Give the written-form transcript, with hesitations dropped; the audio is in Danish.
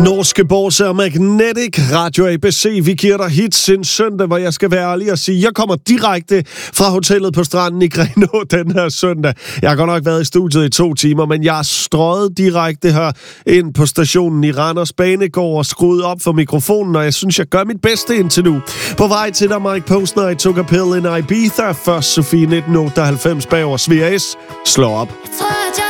Norske Borse og Magnetic, Radio ABC. Vi giver dig hits en søndag, hvor jeg skal være ærlig og sige, jeg kommer direkte fra hotellet på stranden i Grenaa den her søndag. Jeg har godt nok været i studiet i 2 timer, men jeg er strøget direkte her ind på stationen i Randers Banegård og skruet op for mikrofonen, og jeg synes, jeg gør mit bedste indtil nu. På vej til dig, Mike Posner, I took a pill in Ibiza. Først Sofie 1998 bagover Svea S. Slå op. Jeg tror, at jeg